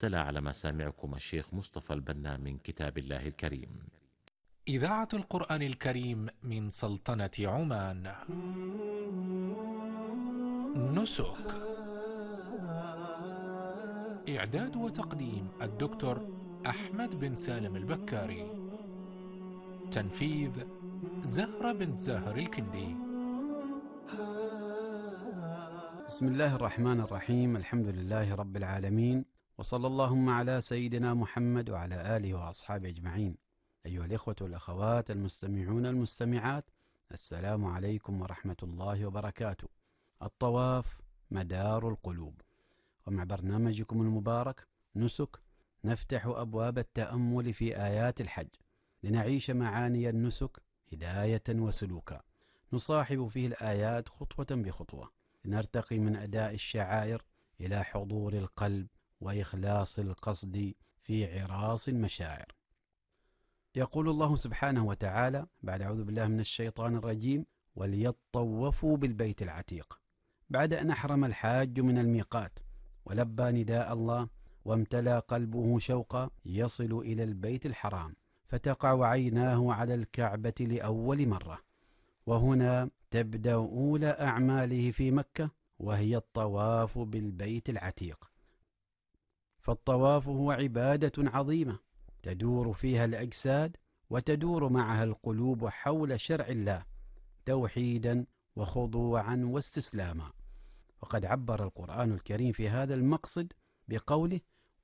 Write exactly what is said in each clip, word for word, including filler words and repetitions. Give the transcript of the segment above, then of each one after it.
تلا على مسامعكم الشيخ مصطفى البنا من كتاب الله الكريم. إذاعة القرآن الكريم من سلطنة عمان. نسك. إعداد وتقديم الدكتور أحمد بن سالم البكاري. تنفيذ زهرة بنت زاهر الكندي. بسم الله الرحمن الرحيم. الحمد لله رب العالمين، وصلى اللهم على سيدنا محمد وعلى آله وأصحابه أجمعين. أيها الإخوة والأخوات المستمعون المستمعات، السلام عليكم ورحمة الله وبركاته. الطواف مدار القلوب، ومع برنامجكم المبارك نسك نفتح أبواب التأمل في آيات الحج لنعيش معاني النسك هداية وسلوكا، نصاحب فيه الآيات خطوة بخطوة، لنرتقي من أداء الشعائر إلى حضور القلب وإخلاص القصد في عراس المشاعر. يقول الله سبحانه وتعالى بعد أعوذ بالله من الشيطان الرجيم: وليطوفوا بالبيت العتيق، بعد أن أحرم الحاج من الميقات ولبى نداء الله وامتلأ قلبه شوقا يصل إلى البيت الحرام، فتقع عيناه على الكعبة لأول مرة، وهنا تبدأ أولى أعماله في مكة، وهي الطواف بالبيت العتيق. فالطواف هو عبادة عظيمة تدور فيها الأجساد وتدور معها القلوب حول شرع الله توحيدا وخضوعا واستسلاما. وقد عبر القرآن الكريم في هذا المقصد بقوله: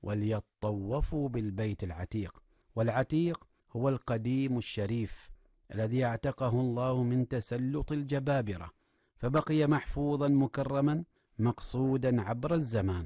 وليطوفوا بالبيت العتيق. والعتيق هو القديم الشريف الذي اعتقه الله من تسلط الجبابرة، فبقي محفوظا مكرما مقصودا عبر الزمان.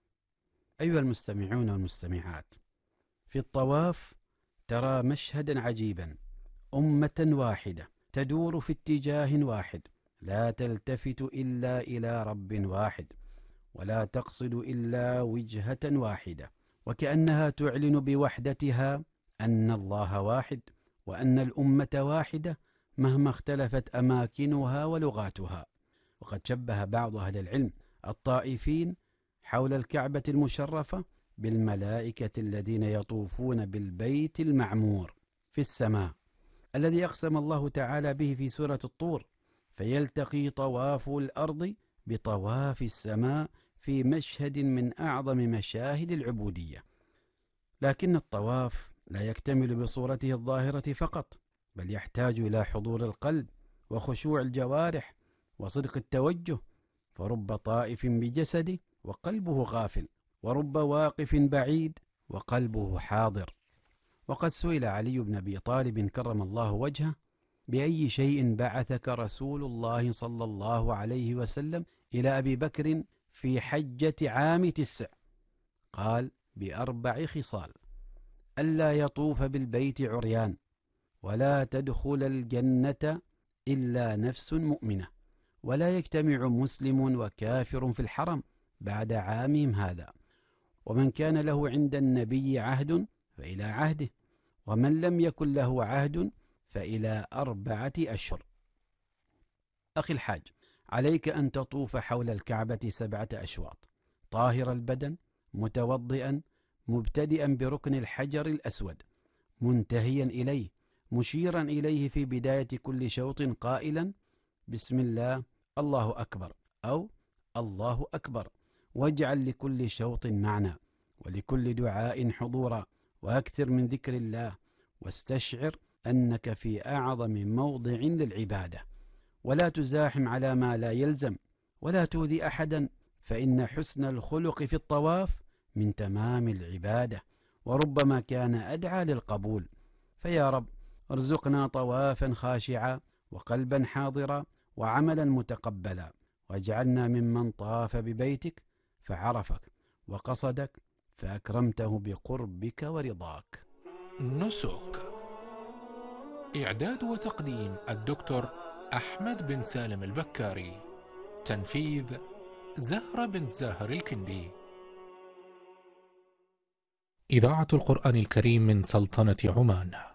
أيها المستمعون والمستمعات، في الطواف ترى مشهدا عجيبا: أمة واحدة تدور في اتجاه واحد، لا تلتفت إلا إلى رب واحد، ولا تقصد إلا وجهة واحدة، وكأنها تعلن بوحدتها أن الله واحد، وأن الأمة واحدة مهما اختلفت أماكنها ولغاتها. وقد شبه بعض أهل العلم الطائفين حول الكعبة المشرفة بالملائكة الذين يطوفون بالبيت المعمور في السماء، الذي أقسم الله تعالى به في سورة الطور: فيلتقي طواف الأرض بطواف السماء في مشهد من أعظم مشاهد العبودية. لكن الطواف لا يكتمل بصورته الظاهرة فقط، بل يحتاج إلى حضور القلب وخشوع الجوارح وصدق التوجه، فرب طائف بجسده وقلبه غافل، ورب واقف بعيد وقلبه حاضر. وقد سئل علي بن أبي طالب كرم الله وجهه: بأي شيء بعثك رسول الله صلى الله عليه وسلم إلى أبي بكر في حجة عام تسع؟ قال: بأربع خصال: ألا يطوف بالبيت عريان، ولا تدخل الجنة إلا نفس مؤمنة، ولا يجتمع مسلم وكافر في الحرم بعد عامهم هذا، ومن كان له عند النبي عهد فإلى عهده، ومن لم يكن له عهد فإلى أربعة أشهر. أخي الحاج، عليك أن تطوف حول الكعبة سبعة أشواط، طاهر البدن، متوضئا، مبتدئا بركن الحجر الأسود، منتهيا إليه، مشيرا إليه في بداية كل شوط قائلا: بسم الله، الله أكبر، أو الله أكبر، واجعل لكل شوط معنى ولكل دعاء حضورا، وأكثر من ذكر الله، واستشعر أنك في أعظم موضع للعبادة، ولا تزاحم على ما لا يلزم، ولا تؤذي أحدا، فإن حسن الخلق في الطواف من تمام العبادة، وربما كان أدعى للقبول. فيا رب ارزقنا طوافا خاشعا وقلبا حاضرا وعملا متقبلا، واجعلنا ممن طاف ببيتك فعرفك وقصدك فأكرمته بقربك ورضاك. نسك. إعداد وتقديم الدكتور أحمد بن سالم البكاري. تنفيذ زهرة بنت زاهر الكندي. إذاعة القرآن الكريم من سلطنة عمان.